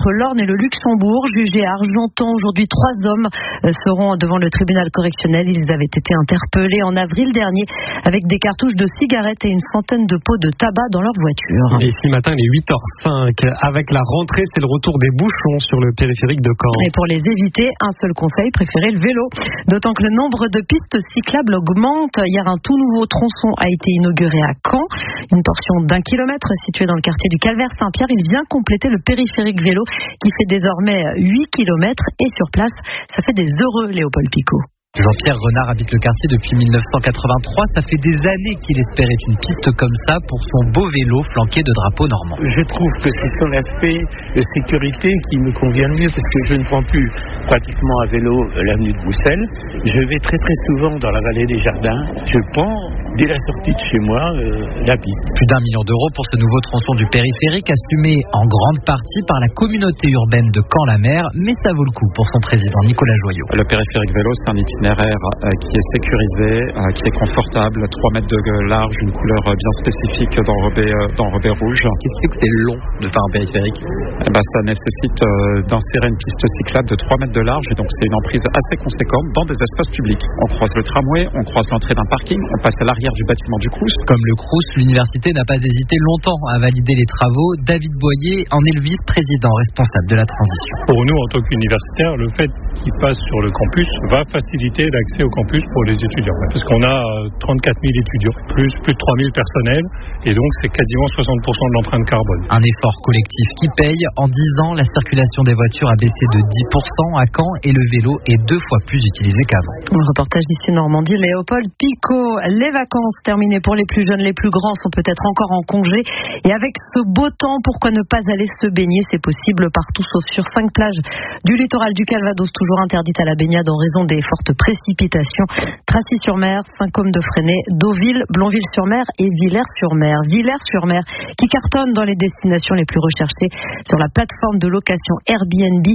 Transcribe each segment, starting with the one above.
entre l'Orne et le Luxembourg. Jugés à Argentan, aujourd'hui 3 hommes seront devant le tribunal correctionnel. Ils avaient été interpellés en avril dernier avec des cartouches de cigarettes et une centaine de pots de tabac dans leur voiture. Et ce matin, il est 8h05. Avec la rentrée, c'est le retour des bouchons sur le périphérique de Caen. Et pour les éviter, un seul conseil, préférez le vélo. D'autant que le nombre de pistes cyclables augmente. Hier, un tout nouveau tronçon a été inauguré à Caen. Une portion d'1 kilomètre située dans le quartier du Calvaire-Saint-Pierre. Il vient compléter le périphérique vélo qui fait désormais 8 kilomètres. Et sur place, ça fait des heureux, Léopold Picot. Jean-Pierre Renard habite le quartier depuis 1983. Ça fait des années qu'il espérait une piste comme ça pour son beau vélo flanqué de drapeaux normands. Je trouve que c'est son aspect de sécurité qui me convient le mieux parce que je ne prends plus pratiquement à vélo l'avenue de Boussel. Je vais très très souvent dans la vallée des Jardins. Je prends dès la sortie de chez moi la piste. Plus d'1 million d'euros pour ce nouveau tronçon du périphérique assumé en grande partie par la communauté urbaine de Caen-la-Mer, mais ça vaut le coup pour son président Nicolas Joyot. Le périphérique vélo, c'est un itinéraire qui est sécurisé, qui est confortable, 3 mètres de large, une couleur bien spécifique d'enrobé rouge. Qu'est-ce que c'est long de faire un périphérique ? Ça nécessite d'insérer une piste cyclable de 3 mètres de large et donc c'est une emprise assez conséquente dans des espaces publics. On croise le tramway, on croise l'entrée d'un parking, on passe à l'arrière du bâtiment du Crous. Comme le Crous, l'université n'a pas hésité longtemps à valider les travaux. David Boyer en est le vice-président responsable de la transition. Pour nous, en tant qu'universitaires, le fait qu'ils passent sur le campus va faciliter l'accès au campus pour les étudiants. Parce qu'on a 34 000 étudiants, plus de 3 000 personnels, et donc c'est quasiment 60% de l'empreinte carbone. Un effort collectif qui paye. En 10 ans, la circulation des voitures a baissé de 10% à Caen et le vélo est 2 fois plus utilisé qu'avant. Un reportage d'ici Normandie, Léopold Picot. Les vacances terminées pour les plus jeunes, les plus grands sont peut-être encore en congé. Et avec ce beau temps, pourquoi ne pas aller se baigner ? C'est possible partout sauf sur 5 plages du littoral du Calvados, toujours interdites à la baignade en raison des fortes précipitations. Tracy-sur-Mer, Saint-Côme-de-Fresnay, Deauville, Blonville-sur-Mer et Villers-sur-Mer. Villers-sur-Mer qui cartonne dans les destinations les plus recherchées sur la plateforme de location Airbnb.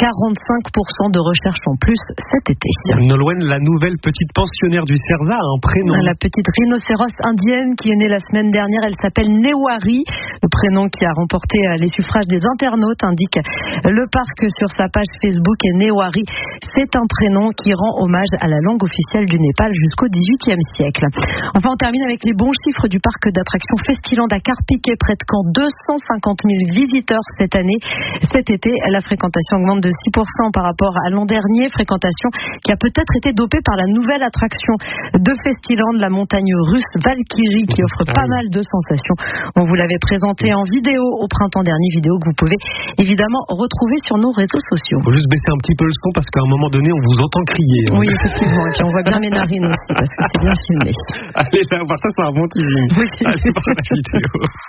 45% de recherches en plus cet été. Nolwenn, la nouvelle petite pensionnaire du CERSA a un prénom. La petite rhinocéros indienne qui est née la semaine dernière, elle s'appelle Newari. Le prénom qui a remporté les suffrages des internautes, indique le parc sur sa page Facebook. Et Newari, c'est un prénom qui rend hommage à la langue officielle du Népal jusqu'au XVIIIe siècle. Enfin, on termine avec les bons chiffres du parc d'attractions Festiland à Carpiquet, près de Caen, 250 000 visiteurs cette année. Cet été, la fréquentation augmente de 6% par rapport à l'an dernier, fréquentation qui a peut-être été dopée par la nouvelle attraction de Festiland, la montagne russe Valkyrie, qui offre pas mal de sensations. On vous l'avait présenté en vidéo au printemps dernier, vidéo que vous pouvez évidemment retrouver sur nos réseaux sociaux. Il faut juste baisser un petit peu le son parce qu'à un moment donné, on vous entend crier. Oui, effectivement. Et puis on voit bien mes narines aussi parce que c'est bien filmé. Allez, là, ça c'est un bon teasing. Oui. Allez voir la vidéo.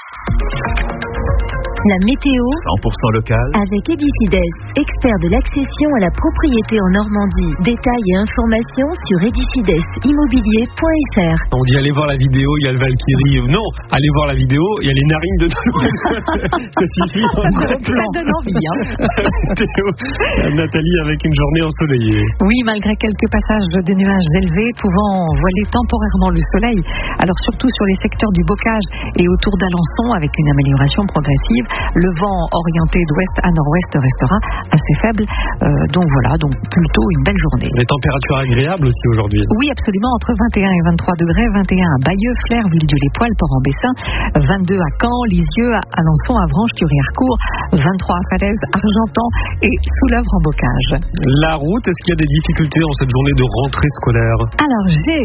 La météo 100% local avec Edifides, expert de l'accession à la propriété en Normandie. Détails et informations sur edifidesimmobilier.fr. On dit allez voir la vidéo, il y a le Valkyrie. Non, allez voir la vidéo, il y a les narines de ça suffit. Ça donne envie. Nathalie, avec une journée ensoleillée. Oui, malgré quelques passages de nuages élevés pouvant voiler temporairement le soleil. Alors surtout sur les secteurs du Bocage et autour d'Alençon avec une amélioration progressive. Le vent orienté d'ouest à nord-ouest restera assez faible. Donc voilà, donc plutôt une belle journée. Les températures agréables aussi aujourd'hui. Oui, absolument, entre 21 et 23 degrés. 21 à Bayeux, Flers, Villedieu-les-Poils, Port-en-Bessin. 22 à Caen, Lisieux, Alençon, Avranches, Thury-Harcourt. 23 à Falaise, Argentan et Soulèvre en Bocage. La route, est-ce qu'il y a des difficultés en cette journée de rentrée scolaire ? Alors j'ai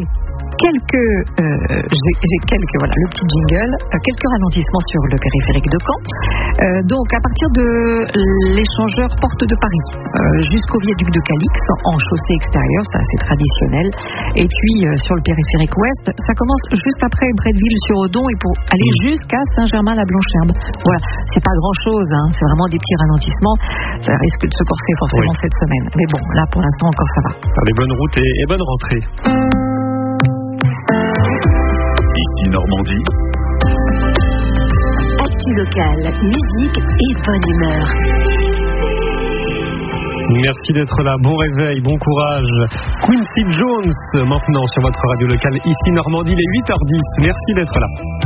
quelques voilà, le petit jingle, quelques ralentissements sur le périphérique de Caen. Donc à partir de l'échangeur Porte de Paris jusqu'au viaduc de Calix en chaussée extérieure, ça c'est traditionnel. Et puis sur le périphérique ouest, ça commence juste après Bretteville-sur-Odon et pour aller jusqu'à Saint-Germain-la-Blancherbe. Voilà, c'est pas grand-chose, hein, c'est vraiment des petits ralentissements. Ça risque de se corser forcément cette semaine. Mais bon, là pour l'instant encore ça va. Allez, bonne route et bonne rentrée. Ici Normandie. Actu locale, musique et bonne humeur. Merci d'être là, bon réveil, bon courage. Quincy Jones maintenant sur votre radio locale ici Normandie, il est 8h10. Merci d'être là.